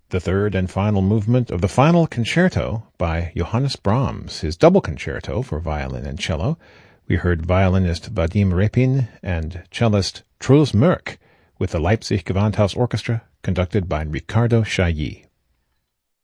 the third and final movement of the final concerto by Johannes Brahms, his double concerto for violin and cello. We heard violinist Vadim Repin and cellist Truls Mørk with the Leipzig Gewandhaus Orchestra, conducted by Ricardo Chailly.